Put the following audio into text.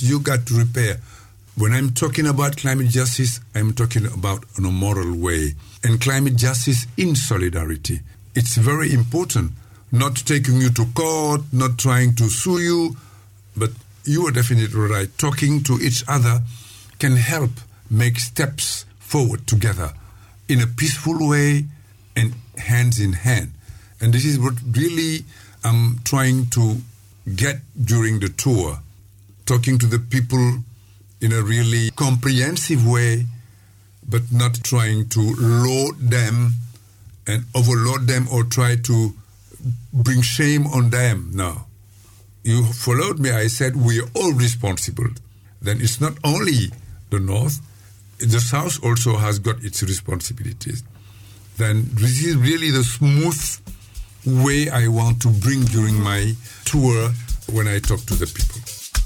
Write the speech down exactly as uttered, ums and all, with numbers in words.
you got to repair. When I'm talking about climate justice, I'm talking about in a moral way. And climate justice in solidarity. It's very important, not taking you to court, not trying to sue you, but you are definitely right. Talking to each other can help make steps forward together in a peaceful way and hands in hand. And this is what really I'm trying to get during the tour, talking to the people in a really comprehensive way, but not trying to load them and overload them or try to bring shame on them. No. You followed me, I said we are all responsible. Then it's not only the North, the South also has got its responsibilities. Then this is really the smooth way I want to bring during my tour when I talk to the people.